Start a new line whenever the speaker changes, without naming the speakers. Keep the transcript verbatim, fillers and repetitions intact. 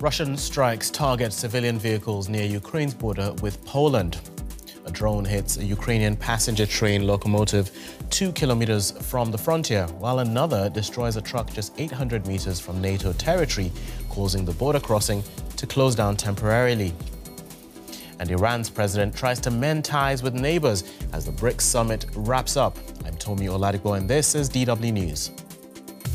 Russian strikes target civilian vehicles near Ukraine's border with Poland. A drone hits a Ukrainian passenger train locomotive two kilometers from the frontier, while another destroys a truck just eight hundred meters from NATO territory, causing the border crossing to close down temporarily. And Iran's president tries to mend ties with neighbors as the BRICS summit wraps up. I'm Tomi Oladipo, and this is D W News.